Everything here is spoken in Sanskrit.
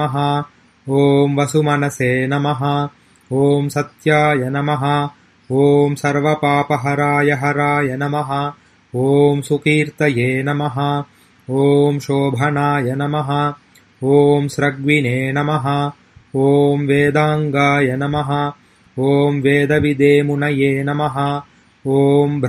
ॐ वसुमनसे नमः। ॐ सत्याय नमः। ॐ सर्वपापहराय हराय नमः। ॐ सुकीर्तये नमः। ॐ शोभनाय नमः। ॐ स्रग्विने नमः। ॐ वेदांगाय नमः। ॐ वेदविदे मुनये नमः। ॐ